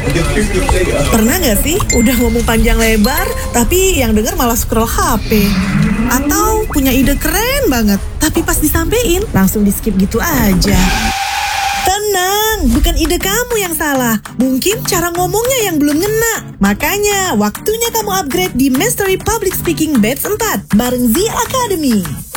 Pernah nggak sih udah ngomong panjang lebar, tapi yang denger malah scroll HP? Atau punya ide keren banget, tapi pas disampein langsung di skip gitu aja? Tenang, bukan ide kamu yang salah. Mungkin cara ngomongnya yang belum ngena. Makanya waktunya kamu upgrade di Mastery Public Speaking Batch 4 bareng Z Academy.